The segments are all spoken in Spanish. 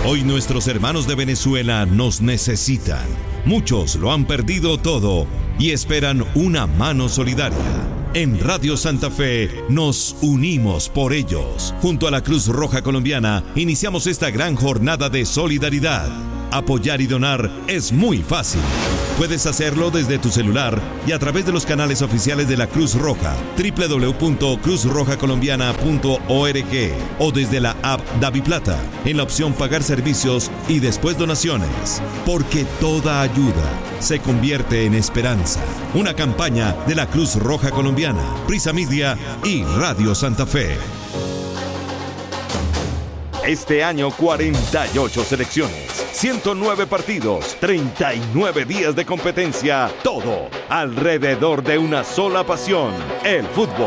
Hoy nuestros hermanos de Venezuela nos necesitan. Muchos lo han perdido todo y esperan una mano solidaria. En Radio Santa Fe nos unimos por ellos. Junto a la Cruz Roja Colombiana iniciamos esta gran jornada de solidaridad. Apoyar y donar es muy fácil. Puedes hacerlo desde tu celular y a través de los canales oficiales de la Cruz Roja, www.cruzrojacolombiana.org o desde la app DaviPlata, en la opción Pagar servicios y después donaciones. Porque toda ayuda se convierte en esperanza. Una campaña de la Cruz Roja Colombiana, Prisa Media y Radio Santa Fe. Este año 48 selecciones, 109 partidos, 39 días de competencia, todo alrededor de una sola pasión, el fútbol.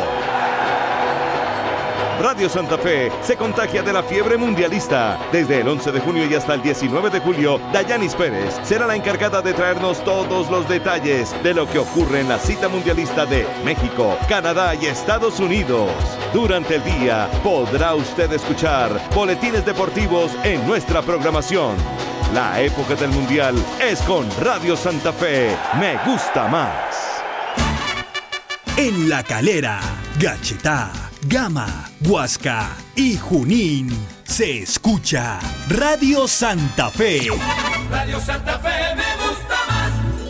Radio Santa Fe se contagia de la fiebre mundialista. Desde el 11 de junio y hasta el 19 de julio, Dayanis Pérez será la encargada de traernos todos los detalles de lo que ocurre en la cita mundialista de México, Canadá y Estados Unidos. Durante el día podrá usted escuchar boletines deportivos en nuestra programación. La época del mundial es con Radio Santa Fe. Me gusta más. En La Calera, Gachetá, Gama, Huasca y Junín se escucha Radio Santa Fe. Radio Santa Fe me gusta más.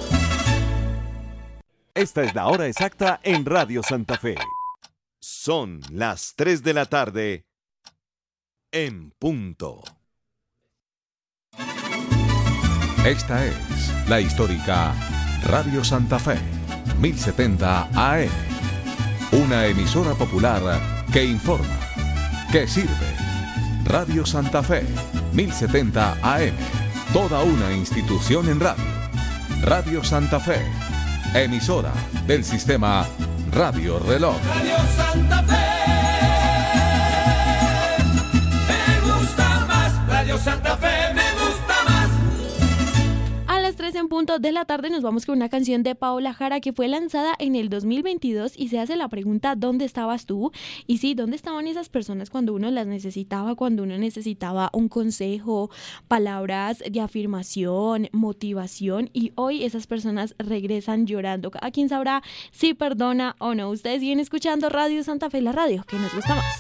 Esta es la hora exacta en Radio Santa Fe. Son las 3 de la tarde en punto. Esta es la histórica Radio Santa Fe, 1070 AM. Una emisora popular que informa, que sirve. Radio Santa Fe, 1070 AM. Toda una institución en radio. Radio Santa Fe, emisora del sistema Radio Reloj. Radio Santa Fe me gusta más. Radio Santa Fe me gusta más. A las 3 en punto de la tarde nos vamos con una canción de Paola Jara que fue lanzada en el 2022 y se hace la pregunta ¿dónde estabas tú? Y sí, ¿dónde estaban esas personas cuando uno las necesitaba, cuando uno necesitaba un consejo, palabras de afirmación, motivación? Y hoy esas personas regresan llorando. Cada quien sabrá si perdona o no. Ustedes siguen escuchando Radio Santa Fe, la radio que nos gusta más.